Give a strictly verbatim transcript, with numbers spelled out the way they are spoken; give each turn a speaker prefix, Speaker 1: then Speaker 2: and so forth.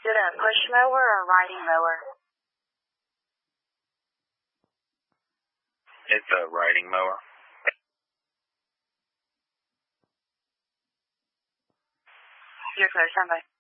Speaker 1: it a push mower or riding mower?
Speaker 2: It's a riding mower.
Speaker 1: You're clear, standby.